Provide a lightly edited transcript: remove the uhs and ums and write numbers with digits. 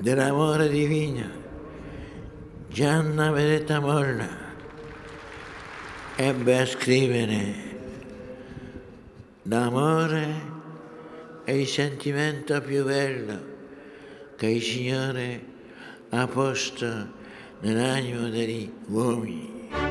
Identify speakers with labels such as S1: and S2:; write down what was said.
S1: dell'amore divino, Gianna Benedetta Molla ebbe a scrivere: l'amore è il sentimento più bello che il Signore ha posto nell'animo degli uomini.